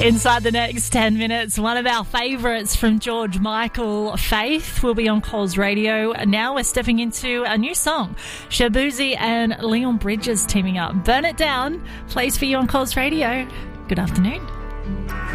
Inside the next 10 minutes, one of our favourites from George Michael, Faith, will be on Coles Radio. Now we're stepping into a new song. Shaboozey and Leon Bridges teaming up. Burn It Down plays for you on Coles Radio. Good afternoon.